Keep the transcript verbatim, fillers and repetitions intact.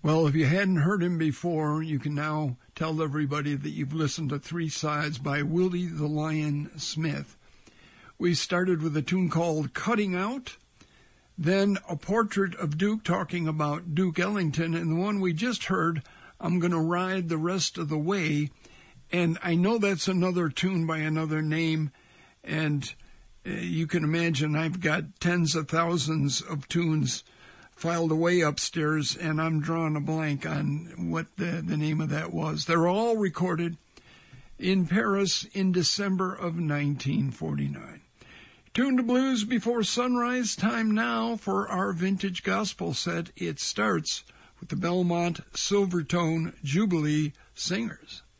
Well, if you hadn't heard him before, you can now tell everybody that you've listened to Three Sides by Willie the Lion Smith. We started with a tune called Cutting Out, then a portrait of Duke talking about Duke Ellington, and the one we just heard, I'm Gonna Ride the Rest of the Way. And I know that's another tune by another name, and uh, you can imagine I've got tens of thousands of tunes filed away upstairs, and I'm drawing a blank on what the, the name of that was. They're all recorded in Paris in December of nineteen forty-nine. Tune to Blues Before Sunrise, time now for our vintage gospel set. It starts with the Belmont Silvertone Jubilee Singers.